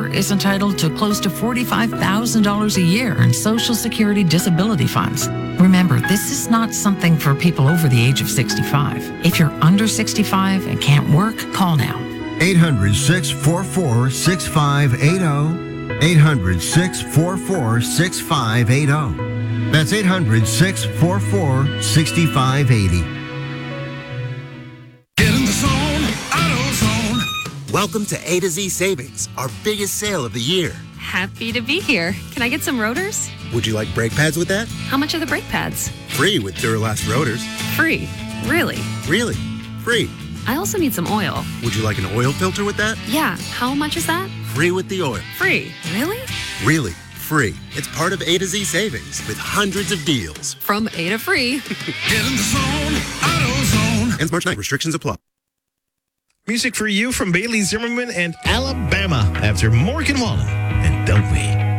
is entitled to close to $45,000 a year in Social Security disability funds. Remember, this is not something for people over the age of 65. If you're under 65 and can't work, call now. 800-644-6580. 800-644-6580. That's 800-644-6580. Get in the zone, AutoZone. Welcome to A to Z Savings, our biggest sale of the year. Happy to be here. Can I get some rotors? Would you like brake pads with that? How much are the brake pads? Free with Duralast rotors. Free. Really? Really? Free. I also need some oil. Would you like an oil filter with that? Yeah. How much is that? Free with the oil. Free. Really? Really? Free. It's part of A to Z Savings with hundreds of deals. From A to free. Get in the zone, AutoZone. Ends March 9th. Restrictions apply. Music for you from Bailey Zimmerman and Alabama after Morgan Wallen and Don't We.